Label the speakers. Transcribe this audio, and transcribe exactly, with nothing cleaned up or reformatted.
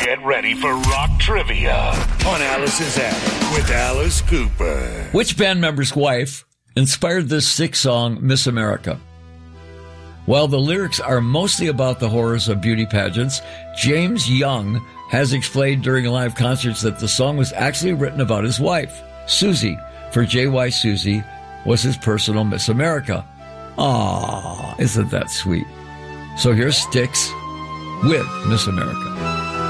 Speaker 1: Get ready for rock trivia on Alice's Attic with Alice Cooper.
Speaker 2: Which band member's wife inspired this sick song, Miss America? While the lyrics are mostly about the horrors of beauty pageants, James Young has explained during live concerts that the song was actually written about his wife. Susie, for J Y Susie, was his personal Miss America. Aww, isn't that sweet? So here's Styx with Miss America.